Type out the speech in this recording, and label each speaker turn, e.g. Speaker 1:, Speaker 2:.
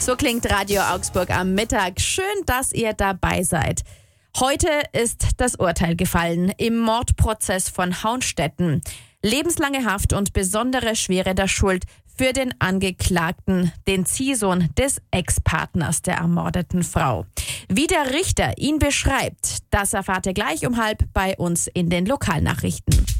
Speaker 1: So klingt Radio Augsburg am Mittag. Schön, dass ihr dabei seid. Heute ist das Urteil gefallen im Mordprozess von Haunstetten. Lebenslange Haft und besondere Schwere der Schuld für den Angeklagten, den Ziehsohn des Ex-Partners der ermordeten Frau. Wie der Richter ihn beschreibt, das erfahrt ihr gleich um 12:30 bei uns in den Lokalnachrichten.